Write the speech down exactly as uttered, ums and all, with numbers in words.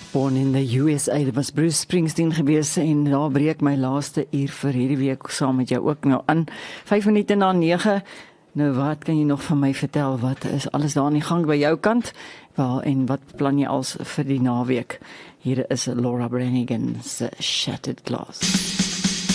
Born in the U S A, dit was Bruce Springsteen gewees en daar breek my laaste uur vir hierdie week saam met jou ook nou aan. vyf minute na nege. Nou wat kan jy nog van my vertel? Wat is alles daar aan die gang by jou kant? Wel, en wat plan jy als vir die naweek? Hier is Laura Branigan se Shattered Glass.